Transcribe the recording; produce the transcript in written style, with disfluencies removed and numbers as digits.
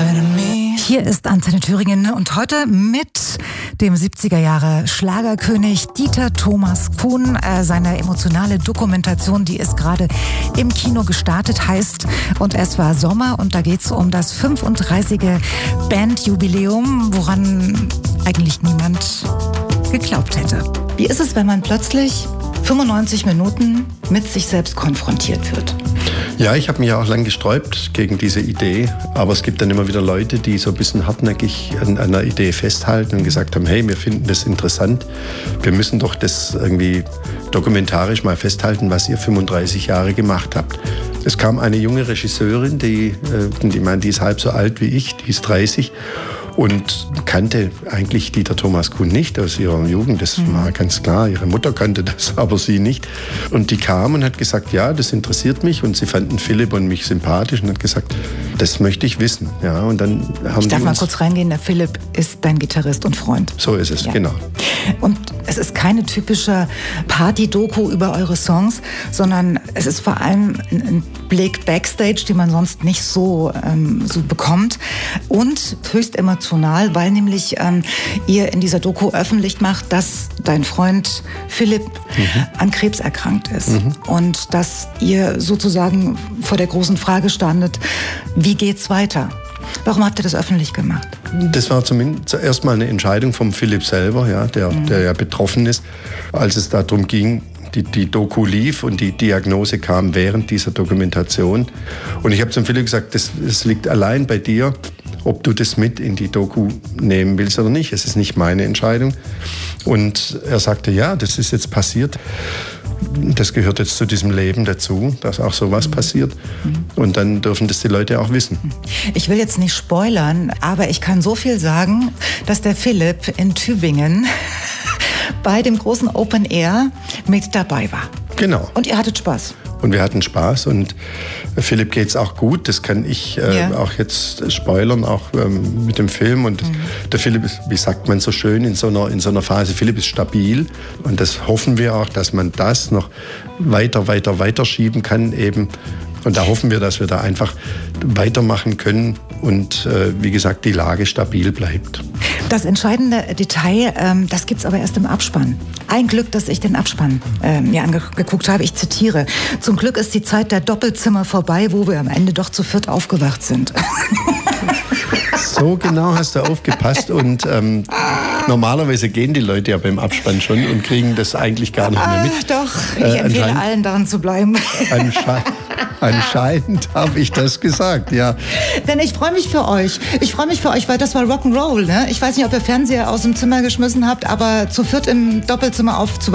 Hier ist Antenne Thüringen und heute mit dem 70er Jahre Schlagerkönig Dieter Thomas Kuhn. Seine emotionale Dokumentation, die ist gerade im Kino gestartet, heißt Und es war Sommer, und da geht es um das 35. Bandjubiläum, woran eigentlich niemand geglaubt hätte. Wie ist es, wenn man plötzlich 95 Minuten mit sich selbst konfrontiert wird? Ja, ich habe mich ja auch lang gesträubt gegen diese Idee, aber es gibt dann immer wieder Leute, die so ein bisschen hartnäckig an einer Idee festhalten und gesagt haben, hey, wir finden das interessant, wir müssen doch das irgendwie dokumentarisch mal festhalten, was ihr 35 Jahre gemacht habt. Es kam eine junge Regisseurin, die ist halb so alt wie ich, die ist 30 und kannte eigentlich Dieter Thomas Kuhn nicht aus ihrer Jugend. Das war ganz klar. Ihre Mutter kannte das, aber sie nicht. Und die kam und hat gesagt, ja, das interessiert mich. Und sie fanden Philipp und mich sympathisch und hat gesagt, das möchte ich wissen. Ja, und dann haben ich darf mal kurz reingehen. Der Philipp ist dein Gitarrist und Freund. So ist es, ja. Genau. Und es ist keine typische Party-Doku über eure Songs, sondern es ist vor allem ein Blick Backstage, den man sonst nicht so bekommt. Und höchst emotional, weil nämlich ihr in dieser Doku öffentlich macht, dass dein Freund Philipp an Krebs erkrankt ist. Und dass ihr sozusagen vor der großen Frage standet, wie geht's weiter? Warum habt ihr das öffentlich gemacht? Das war zuerst mal eine Entscheidung vom Philipp selber, ja, der ja betroffen ist, als es darum ging, die Doku lief und die Diagnose kam während dieser Dokumentation. Und ich habe zum Philipp gesagt, das liegt allein bei dir, ob du das mit in die Doku nehmen willst oder nicht. Es ist nicht meine Entscheidung. Und er sagte, ja, das ist jetzt passiert. Das gehört jetzt zu diesem Leben dazu, dass auch sowas passiert. Und dann dürfen das die Leute auch wissen. Ich will jetzt nicht spoilern, aber ich kann so viel sagen, dass der Philipp in Tübingen bei dem großen Open Air mit dabei war. Genau. Und ihr hattet Spaß. Und wir hatten Spaß und Philipp geht's auch gut. Das kann ich auch jetzt spoilern, auch mit dem Film. Und der Philipp ist, wie sagt man so schön, in so einer Phase, Philipp ist stabil. Und das hoffen wir auch, dass man das noch weiter schieben kann eben. Und da hoffen wir, dass wir da einfach weitermachen können und wie gesagt, die Lage stabil bleibt. Das entscheidende Detail, das gibt's aber erst im Abspann. Ein Glück, dass ich den Abspann mir angeguckt habe. Ich zitiere: Zum Glück ist die Zeit der Doppelzimmer vorbei, wo wir am Ende doch zu viert aufgewacht sind. So genau hast du aufgepasst und normalerweise gehen die Leute ja beim Abspann schon und kriegen das eigentlich gar nicht mehr mit. Doch, ich empfehle allen daran zu bleiben. Anscheinend habe ich das gesagt, ja. Denn ich freue mich für euch. Weil das war Rock'n'Roll, ne? Ich weiß nicht, ob ihr Fernseher aus dem Zimmer geschmissen habt, aber zu viert im Doppelzimmer aufzuwachen.